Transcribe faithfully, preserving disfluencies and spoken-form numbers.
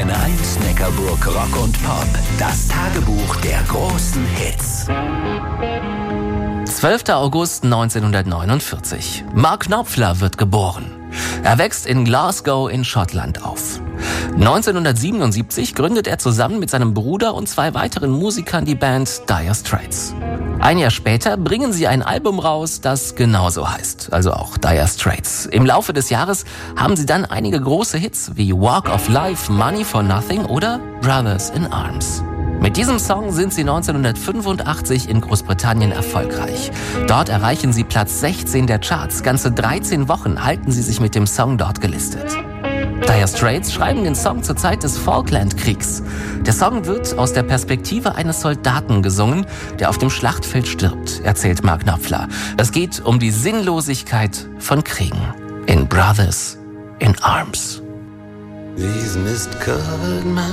N eins Neckarburg Rock und Pop. Das Tagebuch der großen Hits. zwölfter August neunzehnhundertneunundvierzig. Mark Knopfler wird geboren. Er wächst in Glasgow in Schottland auf. neunzehnhundertsiebenundsiebzig gründet er zusammen mit seinem Bruder und zwei weiteren Musikern die Band Dire Straits. Ein Jahr später bringen sie ein Album raus, das genauso heißt, also auch Dire Straits. Im Laufe des Jahres haben sie dann einige große Hits wie Walk of Life, Money for Nothing oder Brothers in Arms. Mit diesem Song sind sie neunzehnhundertfünfundachtzig in Großbritannien erfolgreich. Dort erreichen sie Platz sechzehn der Charts. Ganze dreizehn Wochen halten sie sich mit dem Song dort gelistet. Dire Straits schreiben den Song zur Zeit des Falklandkriegs. Der Song wird aus der Perspektive eines Soldaten gesungen, der auf dem Schlachtfeld stirbt, erzählt Mark Knopfler. Es geht um die Sinnlosigkeit von Kriegen. In Brothers in Arms. These mist-covered mountains